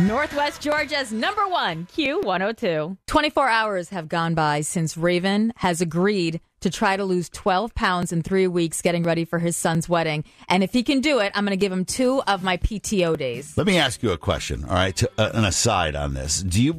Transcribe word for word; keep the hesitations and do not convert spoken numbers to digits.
Northwest Georgia's number one, Q one oh two. twenty-four hours have gone by since Raven has agreed to try to lose twelve pounds in three weeks getting ready for his son's wedding. And if he can do it, I'm going to give him two of my P T O days. Let me ask you a question, all right, to, uh, an aside on this. Do you